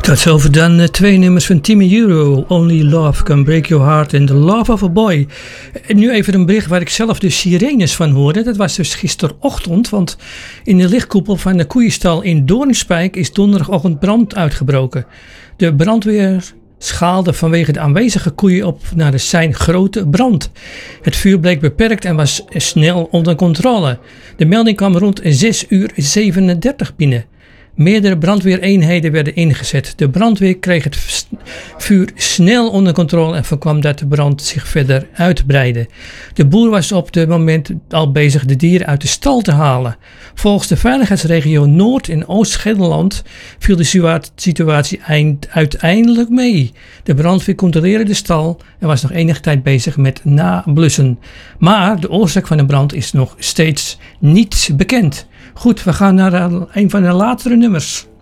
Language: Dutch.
Tot zover dan twee nummers van Timmy Euro. Only Love Can Break Your Heart and The Love of a Boy. En nu even een bericht waar ik zelf de sirenes van hoorde. Dat was dus gisterochtend, want in de lichtkoepel van de koeienstal in Doornspijk is donderdagochtend brand uitgebroken. De brandweer schaalde vanwege de aanwezige koeien op naar de sein grote brand. Het vuur bleek beperkt en was snel onder controle. De melding kwam rond 6:37 binnen. Meerdere brandweereenheden werden ingezet. De brandweer kreeg het vuur snel onder controle en voorkwam dat de brand zich verder uitbreidde. De boer was op het moment al bezig de dieren uit de stal te halen. Volgens de veiligheidsregio Noord- en Oost-Gelderland viel de situatie uiteindelijk mee. De brandweer controleerde de stal en was nog enige tijd bezig met nablussen. Maar de oorzaak van de brand is nog steeds niet bekend. Goed, we gaan naar een van de latere nummers.